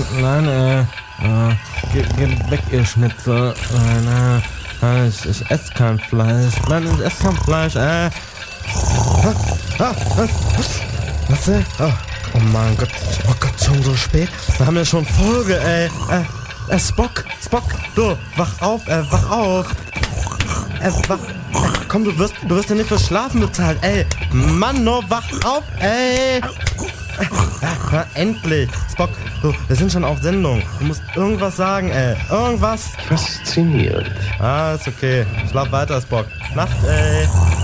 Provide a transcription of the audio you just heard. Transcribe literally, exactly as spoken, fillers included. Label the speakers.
Speaker 1: nein, äh, äh geh, geh weg, ihr Schnitzel. Nein, nein, ich, ich esse kein Fleisch. Nein, ich esse kein Fleisch, äh. Ah, ah, was? Was, äh? Oh, oh mein Gott, oh Gott, schon so spät. Wir haben ja schon Folge, ey. Äh, äh, Spock, Spock, du, wach auf, äh, wach auf. Äh, wach, äh, komm, du wirst, du wirst ja nicht fürs Schlafen bezahlt, ey. Mann, no, wach auf, ey. Ja, endlich! Spock, du, wir sind schon auf Sendung. Du musst irgendwas sagen, ey. Irgendwas.
Speaker 2: Faszinierend.
Speaker 1: Ah, ist okay. Schlaf weiter, Spock. Nacht, ey.